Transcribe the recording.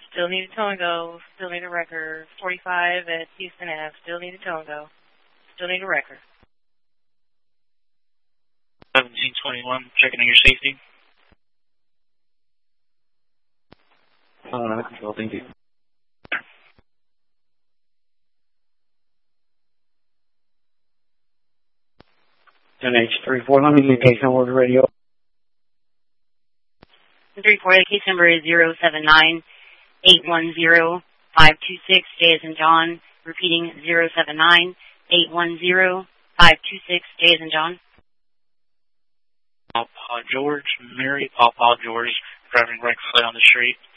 Still need a tow and go. Still need a wrecker. 45 at Houston Ave. Still need a tow and go. Still need a wrecker. 1721, checking on your safety. Control, thank you. NH34, let me get case number to radio. 34, the case number is 079-810-526, J as in John. Repeating, 079-810-526, J as in John. Papa George, Mary, Papa George, driving recklessly on the street.